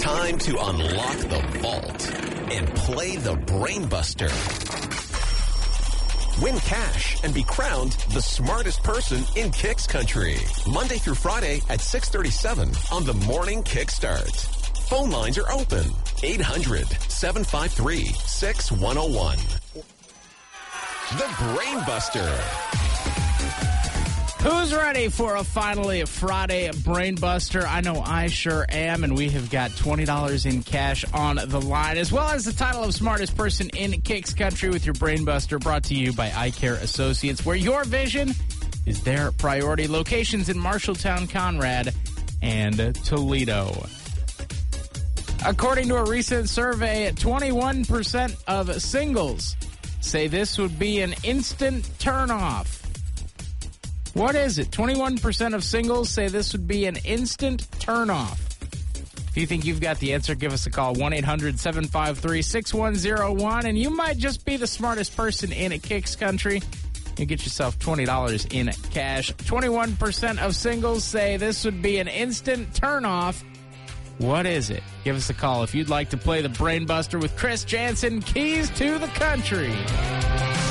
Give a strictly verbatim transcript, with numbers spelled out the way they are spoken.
Time to unlock the vault and play the Brainbuster. Win cash and be crowned the smartest person in Kicks Country. Monday through Friday at six thirty-seven on the Morning Kickstart. Phone lines are open. eight hundred, seven five three, six one zero one. The Brainbuster. Who's ready for a finally Friday Brainbuster? I know I sure am, and we have got twenty dollars in cash on the line, as well as the title of Smartest Person in Kicks Country with your Brainbuster, brought to you by Eye Care Associates, where your vision is their priority. Locations in Marshalltown, Conrad, and Toledo. According to a recent survey, twenty-one percent of singles say this would be an instant turnoff. What is it? twenty-one percent of singles say this would be an instant turnoff. If you think you've got the answer, give us a call, one eight hundred, seven five three, six one zero one, and you might just be the smartest person in a Kicks Country. You get yourself twenty dollars in cash. twenty-one percent of singles say this would be an instant turnoff. What is it? Give us a call if you'd like to play the Brainbuster with Chris Jansen. Keys to the Country.